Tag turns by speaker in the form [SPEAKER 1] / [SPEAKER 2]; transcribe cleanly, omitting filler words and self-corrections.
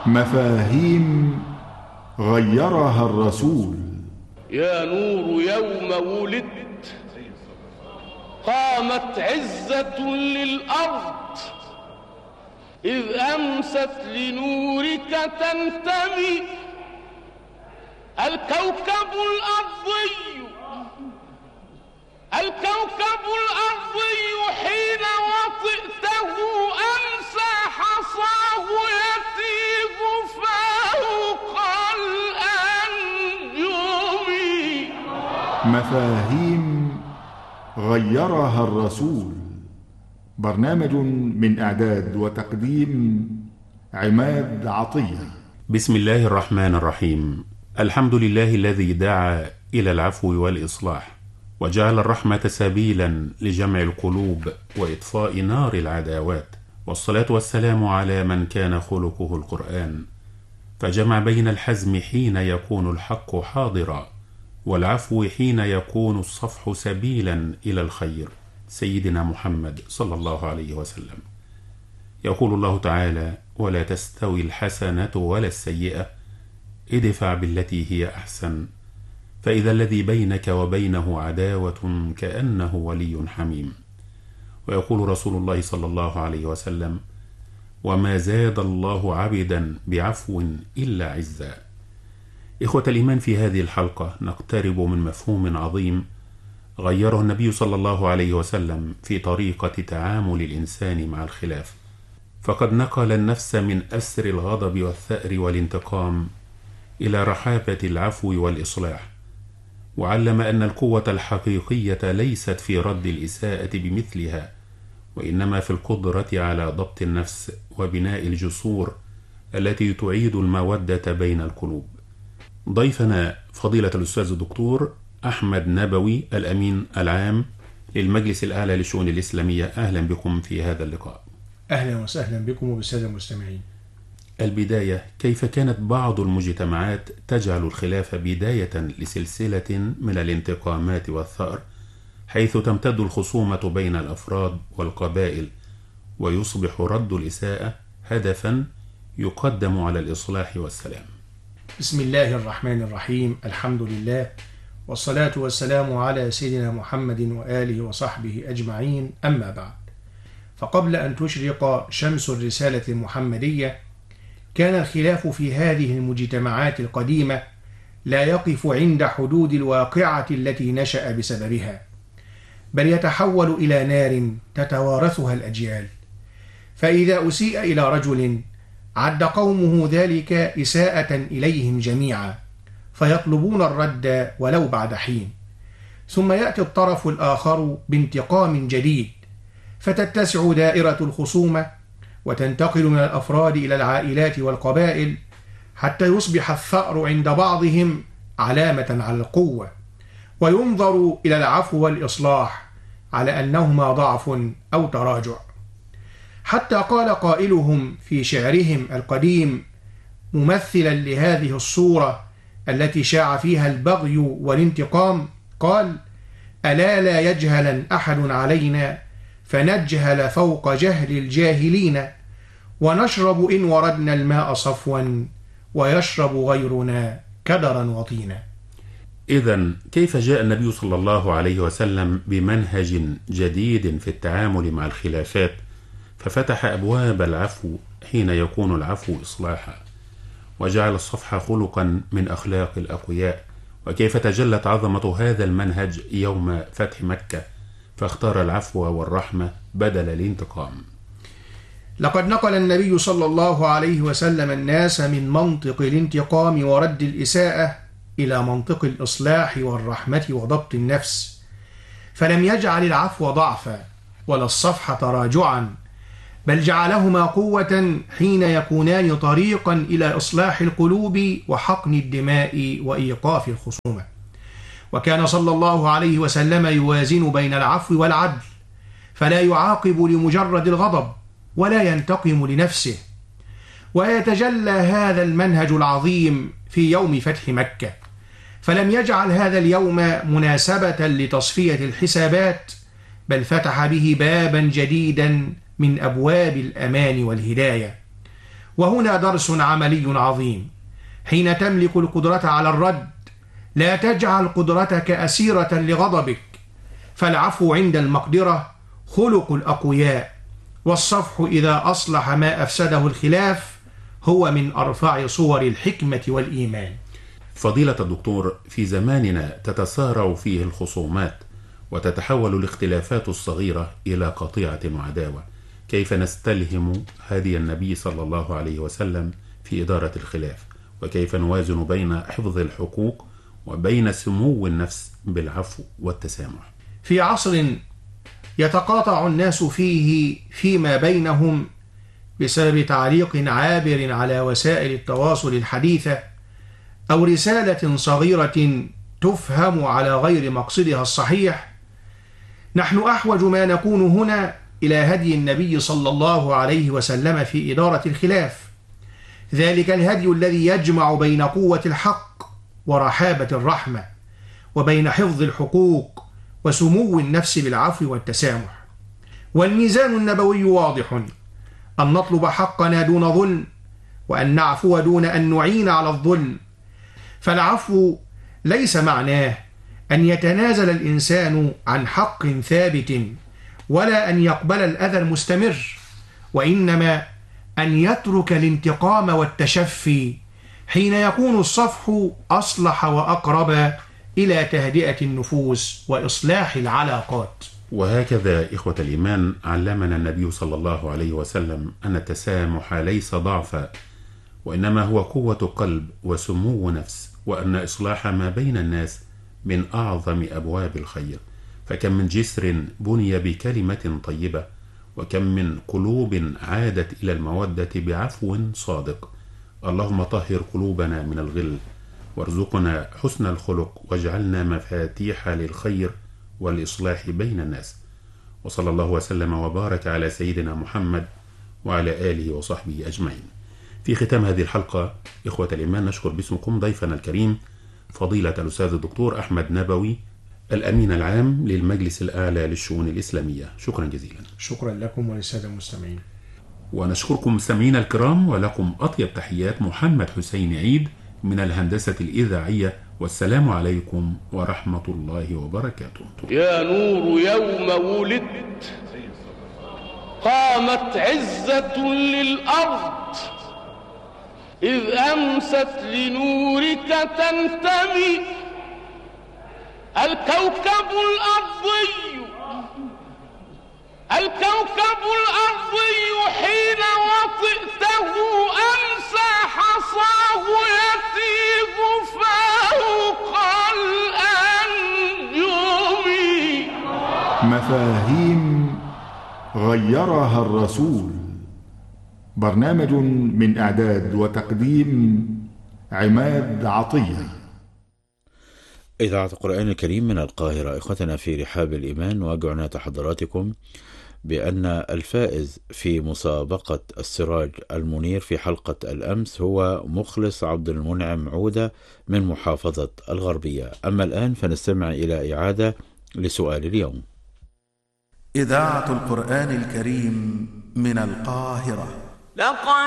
[SPEAKER 1] مفاهيم غيرها الرسول.
[SPEAKER 2] يا نور يوم ولدت قامت عزة للأرض، إذ أمست لنورك تنتمي الكوكب الأرضي حين وطئته أمسى حصاه يتيب فوق الأنجم.
[SPEAKER 1] مفاهيم غيرها الرسول، برنامج من إعداد وتقديم عماد عطية.
[SPEAKER 3] بسم الله الرحمن الرحيم. الحمد لله الذي دعا إلى العفو والإصلاح، وجعل الرحمة سبيلا لجمع القلوب وإطفاء نار العداوات، والصلاة والسلام على من كان خلقه القرآن، فجمع بين الحزم حين يكون الحق حاضرا، والعفو حين يكون الصفح سبيلا إلى الخير، سيدنا محمد صلى الله عليه وسلم. يقول الله تعالى: ولا تستوي الحسنة ولا السيئة، ادفع بالتي هي أحسن، فإذا الذي بينك وبينه عداوة كأنه ولي حميم. ويقول رسول الله صلى الله عليه وسلم: وما زاد الله عبدا بعفو إلا عزا. إخوة الإيمان، في هذه الحلقة نقترب من مفهوم عظيم غيره النبي صلى الله عليه وسلم في طريقة تعامل الإنسان مع الخلاف، فقد نقل النفس من أسر الغضب والثأر والانتقام إلى رحابة العفو والإصلاح، وعلم أن القوة الحقيقية ليست في رد الإساءة بمثلها، وإنما في القدرة على ضبط النفس وبناء الجسور التي تعيد المودة بين القلوب. ضيفنا فضيلة الأستاذ الدكتور أحمد نبوي، الأمين العام للمجلس الأعلى للشؤون الإسلامية. أهلا بكم في هذا اللقاء.
[SPEAKER 4] أهلا وسهلا بكم وبالسادة المستمعين.
[SPEAKER 3] البداية، كيف كانت بعض المجتمعات تجعل الخلاف بداية لسلسلة من الانتقامات والثأر، حيث تمتد الخصومة بين الأفراد والقبائل، ويصبح رد الإساءة هدفا يقدم على الإصلاح والسلام؟
[SPEAKER 4] بسم الله الرحمن الرحيم. الحمد لله، والصلاة والسلام على سيدنا محمد وآله وصحبه أجمعين. أما بعد، فقبل أن تشرق شمس الرسالة المحمدية، كان الخلاف في هذه المجتمعات القديمة لا يقف عند حدود الواقعة التي نشأ بسببها، بل يتحول إلى نار تتوارثها الأجيال. فإذا أسيء إلى رجل عد قومه ذلك إساءة إليهم جميعا، فيطلبون الرد ولو بعد حين، ثم يأتي الطرف الآخر بانتقام جديد، فتتسع دائرة الخصومة وتنتقل من الأفراد إلى العائلات والقبائل، حتى يصبح الثأر عند بعضهم علامة على القوة، وينظر إلى العفو والإصلاح على أنهما ضعف أو تراجع، حتى قال قائلهم في شعرهم القديم ممثلا لهذه الصورة التي شاع فيها البغي والانتقام، قال: ألا لا يجهلا أحد علينا، فنجهل فوق جهل الجاهلين، ونشرب إن وردنا الماء صفوا، ويشرب غيرنا كدرا وطينا.
[SPEAKER 3] إذن كيف جاء النبي صلى الله عليه وسلم بمنهج جديد في التعامل مع الخلافات، ففتح أبواب العفو حين يكون العفو إصلاحا، وجعل الصفح خلقا من أخلاق الأقوياء؟ وكيف تجلت عظمة هذا المنهج يوم فتح مكة، فاختار العفو والرحمة بدل الانتقام؟
[SPEAKER 4] لقد نقل النبي صلى الله عليه وسلم الناس من منطق الانتقام ورد الإساءة إلى منطق الإصلاح والرحمة وضبط النفس، فلم يجعل العفو ضعفا ولا الصفح تراجعا، بل جعلهما قوة حين يكونان طريقا إلى إصلاح القلوب وحقن الدماء وإيقاف الخصومة. وكان صلى الله عليه وسلم يوازن بين العفو والعدل، فلا يعاقب لمجرد الغضب ولا ينتقم لنفسه. ويتجلى هذا المنهج العظيم في يوم فتح مكة، فلم يجعل هذا اليوم مناسبة لتصفية الحسابات، بل فتح به بابا جديدا من أبواب الأمان والهداية. وهنا درس عملي عظيم. حين تملك القدرة على الرد لا تجعل قدرتك أسيرة لغضبك، فالعفو عند المقدرة خلق الأقوياء، والصفح إذا أصلح ما أفسده الخلاف هو من أرفع صور الحكمة والإيمان.
[SPEAKER 3] فضيلة الدكتور، في زماننا تتسارع فيه الخصومات وتتحول الاختلافات الصغيرة إلى قطيعة وعداوة، كيف نستلهم هدي النبي صلى الله عليه وسلم في إدارة الخلاف؟ وكيف نوازن بين حفظ الحقوق وبين سمو النفس بالعفو والتسامح؟
[SPEAKER 4] في عصر يتقاطع الناس فيه فيما بينهم بسبب تعليق عابر على وسائل التواصل الحديثة أو رسالة صغيرة تفهم على غير مقصدها الصحيح، نحن أحوج ما نكون هنا إلى هدي النبي صلى الله عليه وسلم في إدارة الخلاف، ذلك الهدي الذي يجمع بين قوة الحق ورحابة الرحمة، وبين حفظ الحقوق وسمو النفس بالعفو والتسامح. والميزان النبوي واضح: أن نطلب حقنا دون ظلم، وأن نعفو دون أن نعين على الظلم. فالعفو ليس معناه أن يتنازل الإنسان عن حق ثابت ولا أن يقبل الأذى المستمر، وإنما أن يترك الانتقام والتشفي حين يكون الصفح أصلح وأقرب إلى تهدئة النفوس وإصلاح العلاقات.
[SPEAKER 3] وهكذا إخوة الإيمان علمنا النبي صلى الله عليه وسلم أن التسامح ليس ضعفا، وإنما هو قوة قلب وسمو نفس، وأن إصلاح ما بين الناس من أعظم أبواب الخير. فكم من جسر بني بكلمة طيبة، وكم من قلوب عادت إلى المودة بعفو صادق. اللهم طهر قلوبنا من الغل، وارزقنا حسن الخلق، واجعلنا مفاتيح للخير والإصلاح بين الناس. وصلى الله وسلم وبارك على سيدنا محمد وعلى آله وصحبه أجمعين. في ختام هذه الحلقة إخوة الإيمان نشكر باسمكم ضيفنا الكريم فضيلة الأستاذ الدكتور أحمد نبوي، الأمين العام للمجلس الأعلى للشؤون الإسلامية. شكرا جزيلا.
[SPEAKER 4] شكرا لكم وللسادة المستمعين.
[SPEAKER 3] ونشكركم مستمعينا الكرام، ولكم أطيب تحيات محمد حسين عيد من الهندسة الإذاعية، والسلام عليكم ورحمة الله وبركاته.
[SPEAKER 2] يا نور يوم ولدت قامت عزة للأرض، إذ أمست لنورك تنتمي الكوكب الأرضي حين وطئته أمسى حصاه يتيب فوق الأنجم.
[SPEAKER 1] مفاهيم غيرها الرسول. برنامج من إعداد وتقديم عماد عطية.
[SPEAKER 5] إذاعة القرآن الكريم من القاهرة. إخوتنا في رحاب الإيمان، وأجعلنا حضراتكم بأن الفائز في مسابقة السراج المنير في حلقة الأمس هو مخلص عبد المنعم عودة من محافظة الغربية. أما الآن فنستمع إلى إعادة لسؤال اليوم.
[SPEAKER 6] إذاعة القرآن الكريم من القاهرة.